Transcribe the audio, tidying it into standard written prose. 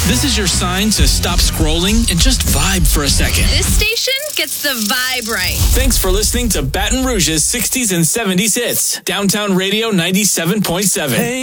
This is your sign to stop scrolling and just vibe for a second. This station gets the vibe right. Thanks for listening to Baton Rouge's 60s and 70s hits. Downtown Radio 97.7. Hey.